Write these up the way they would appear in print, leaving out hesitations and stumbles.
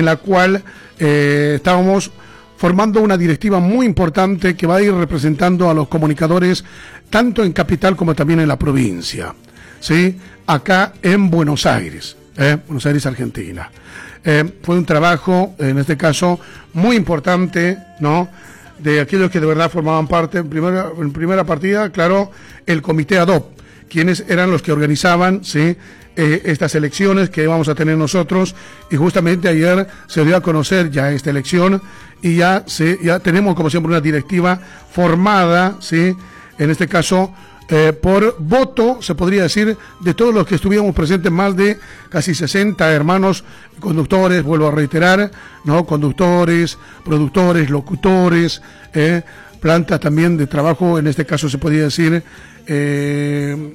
en la cual estábamos formando una directiva muy importante que va a ir representando a los comunicadores tanto en capital como también en la provincia, ¿sí? Acá en Buenos Aires, Argentina. Fue un trabajo, en este caso, muy importante, ¿no?, de aquellos que de verdad formaban parte, en primera partida, claro, el comité ad hoc, quienes eran los que organizaban, ¿sí?, estas elecciones que vamos a tener nosotros, y justamente ayer se dio a conocer ya esta elección, y ya tenemos como siempre una directiva formada, ¿sí?, en este caso, por voto, se podría decir, de todos los que estuvimos presentes, más de casi 60 hermanos conductores, vuelvo a reiterar, ¿no?, conductores, productores, locutores, planta también de trabajo, en este caso se podría decir, de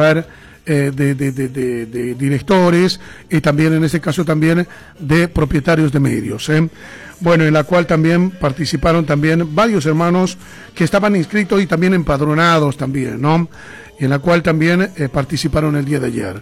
directores, y también en este caso también de propietarios de medios, bueno, en la cual también participaron también varios hermanos que estaban inscritos y también empadronados también, ¿no?, y en la cual también participaron el día de ayer.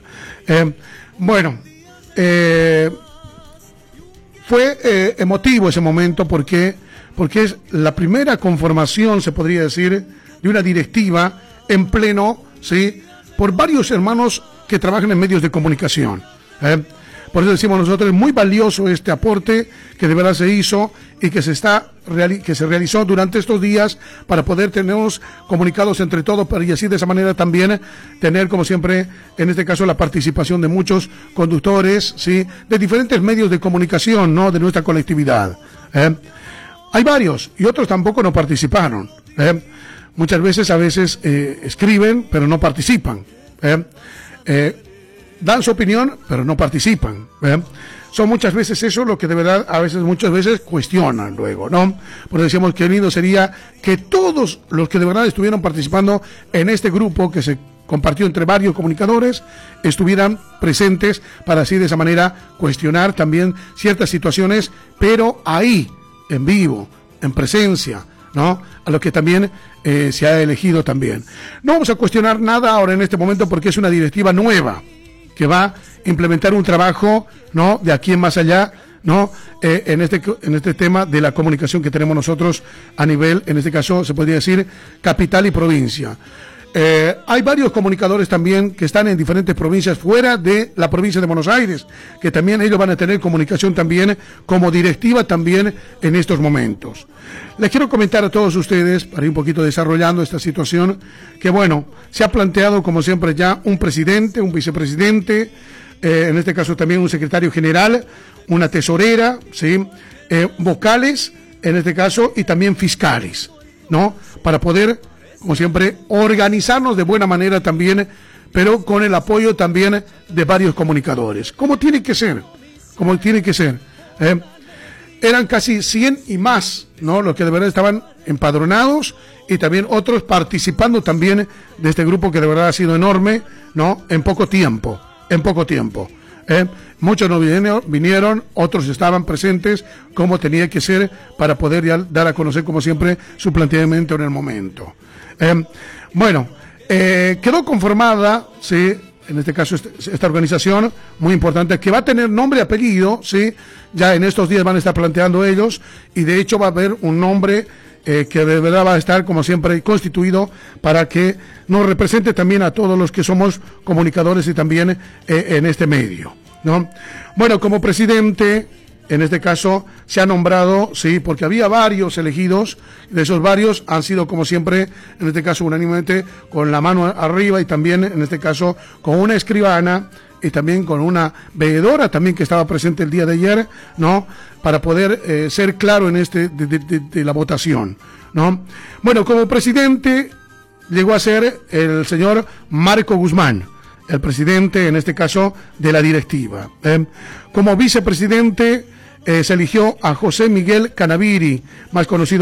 Fue emotivo ese momento porque es la primera conformación, se podría decir, de una directiva en pleno, ¿sí?, por varios hermanos que trabajan en medios de comunicación. Por eso decimos nosotros, es muy valioso este aporte que de verdad se hizo y que se realizó durante estos días para poder tenernos comunicados entre todos, y así de esa manera también tener, como siempre, en este caso, la participación de muchos conductores, ¿sí?, de diferentes medios de comunicación, ¿no?, de nuestra colectividad. Hay varios y otros tampoco no participaron. Muchas veces, escriben, pero no participan. Dan su opinión, pero no participan. Son muchas veces eso lo que de verdad, muchas veces cuestionan luego, ¿no? Porque decíamos que lindo sería que todos los que de verdad estuvieron participando en este grupo que se compartió entre varios comunicadores, estuvieran presentes para así de esa manera cuestionar también ciertas situaciones, pero ahí, en vivo, en presencia, ¿no?, a lo que también se ha elegido también. No vamos a cuestionar nada ahora en este momento porque es una directiva nueva que va a implementar un trabajo, ¿no?, de aquí en más allá, ¿no?, en este tema de la comunicación que tenemos nosotros a nivel, en este caso se podría decir, capital y provincia. Hay varios comunicadores también que están en diferentes provincias fuera de la provincia de Buenos Aires, que también ellos van a tener comunicación también como directiva también en estos momentos. Les quiero comentar a todos ustedes, para ir un poquito desarrollando esta situación, que bueno, se ha planteado como siempre ya un presidente, un vicepresidente, en este caso también un secretario general, una tesorera, ¿sí?, vocales, en este caso, y también fiscales, ¿no?, para poder, como siempre, organizarnos de buena manera también, pero con el apoyo también de varios comunicadores, como tiene que ser, eran casi 100 y más, ¿no?, los que de verdad estaban empadronados, y también otros participando también de este grupo que de verdad ha sido enorme, ¿no?, en poco tiempo. Muchos no vinieron, otros estaban presentes como tenía que ser para poder ya dar a conocer, como siempre, su planteamiento en el momento. Quedó conformada, ¿sí?, en este caso esta organización muy importante, que va a tener nombre y apellido, ¿sí?, ya en estos días van a estar planteando ellos, y de hecho va a haber un nombre que de verdad va a estar, como siempre, constituido para que nos represente también a todos los que somos comunicadores y también en este medio, ¿no? Bueno, como presidente, en este caso, se ha nombrado, sí, porque había varios elegidos, de esos varios han sido, como siempre, en este caso, unánimemente, con la mano arriba, y también, en este caso, con una escribana, y también con una veedora también que estaba presente el día de ayer, ¿no?, para poder ser claro en de la votación, ¿no? Bueno, como presidente llegó a ser el señor Marco Guzmán, el presidente, en este caso, de la directiva. Como vicepresidente se eligió a José Miguel Canaviri, más conocido